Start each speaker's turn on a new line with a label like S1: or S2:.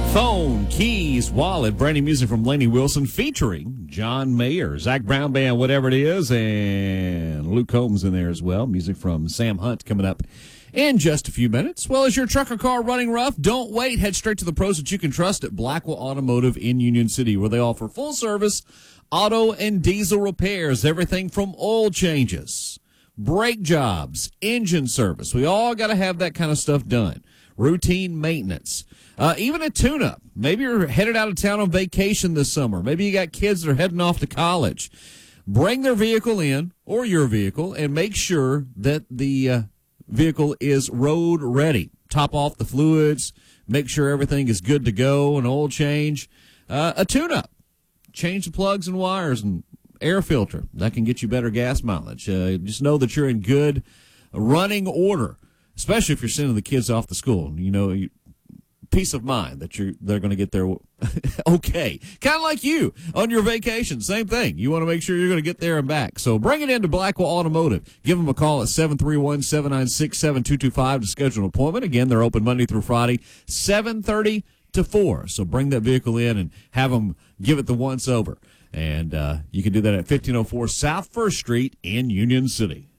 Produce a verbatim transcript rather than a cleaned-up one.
S1: Phone, keys, wallet, brand new music from Lainey Wilson featuring John Mayer, Zach Brown Band, whatever it is, and Luke Combs in there as well. Music from Sam Hunt coming up in just a few minutes. Well, is your truck or car running rough? Don't wait. Head straight to the pros that you can trust at Blackwell Automotive in Union City, where they offer full service auto and diesel repairs, everything from oil changes, brake jobs, engine service. We all got to have that kind of stuff done. Routine maintenance. Uh, even a tune-up. Maybe you're headed out of town on vacation this summer. Maybe you got kids that are heading off to college. Bring their vehicle in, or your vehicle, and make sure that the uh, vehicle is road ready. Top off the fluids. Make sure everything is good to go. An oil change. Uh, a tune-up. Change the plugs and wires and air filter. That can get you better gas mileage. Uh, just know that you're in good running order, especially if you're sending the kids off to school. You know, you, peace of mind that you're they're going to get there okay. Kind of like you on your vacation. Same thing. You want to make sure you're going to get there and back. So bring it into Blackwell Automotive. Give them a call at seven three one, seven nine six, seven two two five to schedule an appointment. Again, they're open Monday through Friday, seven thirty to four. So bring that vehicle in and have them give it the once over. And uh, you can do that at fifteen oh four South First Street in Union City.